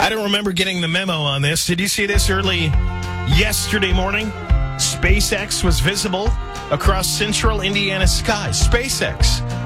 I don't remember getting the memo on this. Did you see this early yesterday morning? SpaceX was visible across central Indiana skies. SpaceX